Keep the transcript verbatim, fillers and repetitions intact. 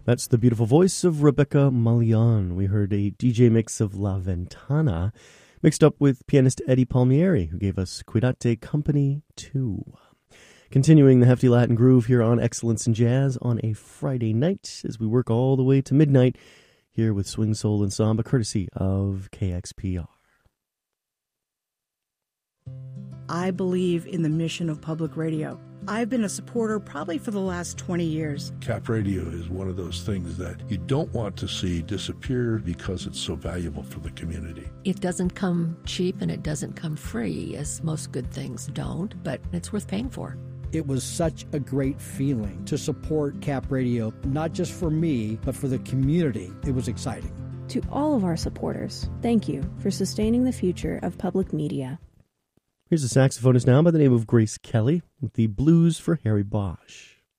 That's the beautiful voice of Rebecca Malian. We heard a D J mix of La Ventana, mixed up with pianist Eddie Palmieri, who gave us Cuidate Company two. Continuing the hefty Latin groove here on Excellence in Jazz on a Friday night as we work all the way to midnight here with Swing Soul and Samba, courtesy of K X P R. I believe in the mission of public radio. I've been a supporter probably for the last twenty years. Cap Radio is one of those things that you don't want to see disappear because it's so valuable for the community. It doesn't come cheap and it doesn't come free, as most good things don't, but it's worth paying for. It was such a great feeling to support Cap Radio, not just for me, but for the community. It was exciting. To all of our supporters, thank you for sustaining the future of public media. Here's a saxophonist now by the name of Grace Kelly with the Blues for Harry Bosch.